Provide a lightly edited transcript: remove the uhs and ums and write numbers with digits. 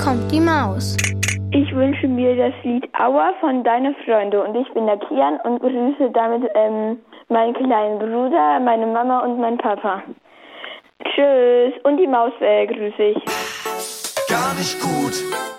kommt die Maus. Ich wünsche mir das Lied Aua von Deine Freunde und ich bin der Kian und grüße damit meinen kleinen Bruder, meine Mama und meinen Papa. Tschüss und die Maus grüße ich. Gar nicht gut.